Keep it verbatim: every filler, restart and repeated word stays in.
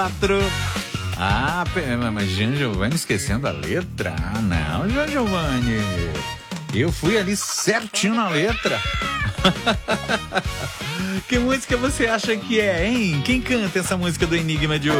Ah, mas Jean Giovanni esquecendo a letra? Ah, não, Jean Giovanni. Eu fui ali certinho na letra. Que música você acha que é, hein? Quem canta essa música do Enigma de hoje?